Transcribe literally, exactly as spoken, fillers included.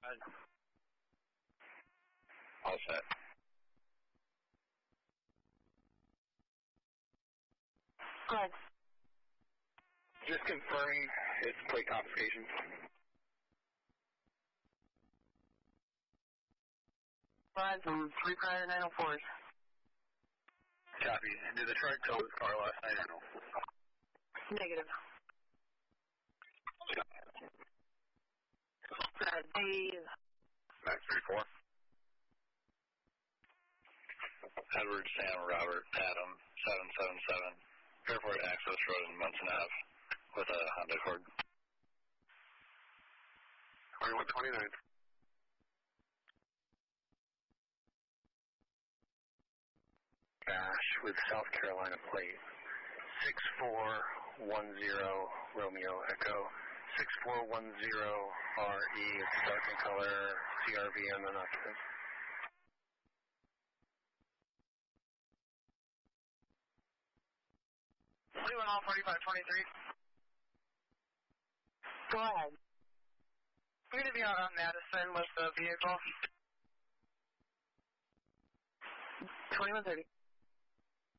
All set. Go ahead. Just confirming it's plate confiscation. Five from three prior nine oh fours. Copy. Did the truck tow his car last night or no? Negative. Uh, Dave. Max three four. Edward, Sam, Robert, Adam, seven seven seven. Airport Access Road in Munson Ave with a Honda Accord. twenty-one twenty-nine. Dash with South Carolina plate. six four one zero Romeo Echo. six four one zero R E, dark in color, C R V and an occupant. twenty-one all forty-five twenty-three. Go ahead. We're going to be out on Madison with the vehicle. twenty-one thirty.